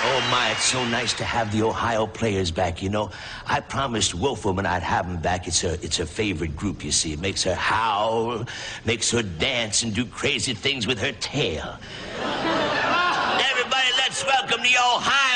Oh, my, it's so nice to have the Ohio players back, you know. I promised Wolfwoman I'd have them back. It's her favorite group, you see. It makes her howl, makes her dance and do crazy things with her tail. Everybody, let's welcome the Ohio